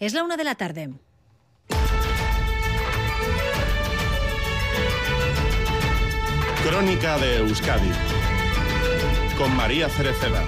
Es la 1 de la tarde. Crónica de Euskadi con María Cereceda.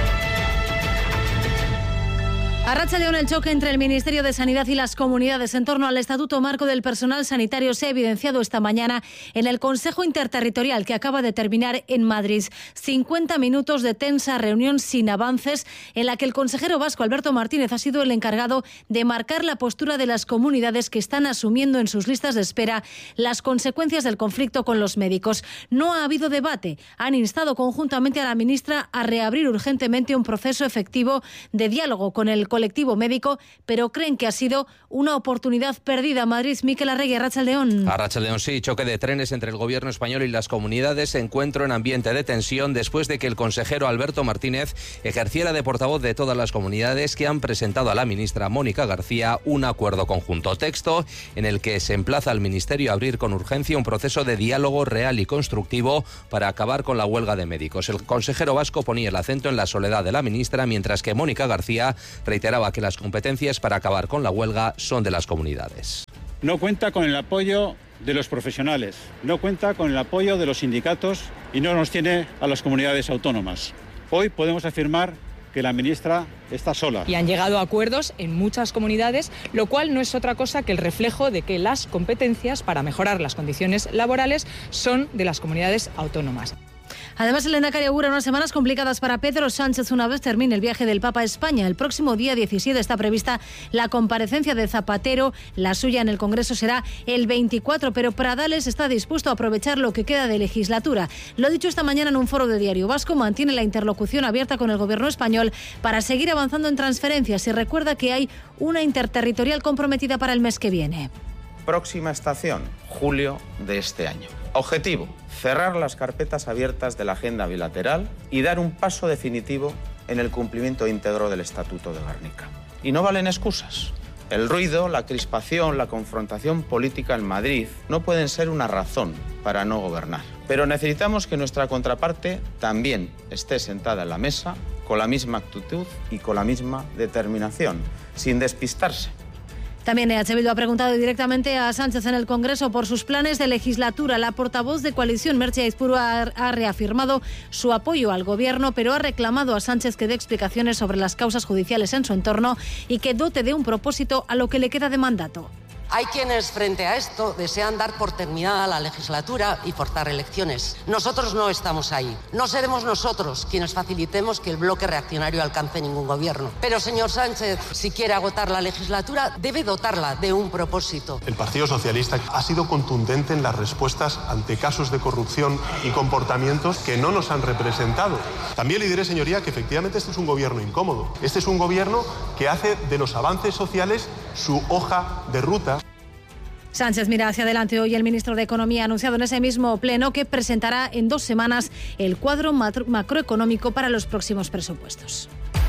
Arratsaldeon, el choque entre el Ministerio de Sanidad y las comunidades en torno al Estatuto Marco del Personal Sanitario se ha evidenciado esta mañana en el Consejo Interterritorial que acaba de terminar en Madrid. 50 minutos de tensa reunión sin avances en la que el consejero vasco Alberto Martínez ha sido el encargado de marcar la postura de las comunidades que están asumiendo en sus listas de espera las consecuencias del conflicto con los médicos. No ha habido debate. Han instado conjuntamente a la ministra a reabrir urgentemente un proceso efectivo de diálogo con el colectivo médico, pero creen que ha sido una oportunidad perdida. Madrid, Miquel Arregui, Arratsaldeon. Arratsaldeon, sí, choque de trenes entre el gobierno español y las comunidades, encuentro en ambiente de tensión después de que el consejero Alberto Martínez ejerciera de portavoz de todas las comunidades que han presentado a la ministra Mónica García un acuerdo conjunto. Texto en el que se emplaza al Ministerio a abrir con urgencia un proceso de diálogo real y constructivo para acabar con la huelga de médicos. El consejero vasco ponía el acento en la soledad de la ministra, mientras que Mónica García reiteraba que las competencias para acabar con la huelga son de las comunidades. No cuenta con el apoyo de los profesionales, no cuenta con el apoyo de los sindicatos y no nos tiene a las comunidades autónomas. Hoy podemos afirmar que la ministra está sola. Y han llegado a acuerdos en muchas comunidades, lo cual no es otra cosa que el reflejo de que las competencias para mejorar las condiciones laborales son de las comunidades autónomas. Además, el lehendakari augura unas semanas complicadas para Pedro Sánchez una vez termine el viaje del Papa a España. El próximo día 17 está prevista la comparecencia de Zapatero. La suya en el Congreso será el 24, pero Pradales está dispuesto a aprovechar lo que queda de legislatura. Lo dicho esta mañana en un foro de Diario Vasco, mantiene la interlocución abierta con el gobierno español para seguir avanzando en transferencias y recuerda que hay una interterritorial comprometida para el mes que viene. Próxima estación, julio de este año. Objetivo: cerrar las carpetas abiertas de la agenda bilateral y dar un paso definitivo en el cumplimiento íntegro del Estatuto de Gernika. Y no valen excusas. El ruido, la crispación, la confrontación política en Madrid no pueden ser una razón para no gobernar. Pero necesitamos que nuestra contraparte también esté sentada en la mesa con la misma actitud y con la misma determinación, sin despistarse. También EH Bildu ha preguntado directamente a Sánchez en el Congreso por sus planes de legislatura. La portavoz de coalición, Merche Aizpuru, ha reafirmado su apoyo al gobierno, pero ha reclamado a Sánchez que dé explicaciones sobre las causas judiciales en su entorno y que dote de un propósito a lo que le queda de mandato. Hay quienes frente a esto desean dar por terminada la legislatura y forzar elecciones. Nosotros no estamos ahí. No seremos nosotros quienes facilitemos que el bloque reaccionario alcance ningún gobierno. Pero, señor Sánchez, si quiere agotar la legislatura, debe dotarla de un propósito. El Partido Socialista ha sido contundente en las respuestas ante casos de corrupción y comportamientos que no nos han representado. También le diré, señoría, que efectivamente este es un gobierno incómodo. Este es un gobierno que hace de los avances sociales su hoja de ruta. Sánchez mira hacia adelante. Hoy el ministro de Economía ha anunciado en ese mismo pleno que presentará en 2 semanas el cuadro macroeconómico para los próximos presupuestos.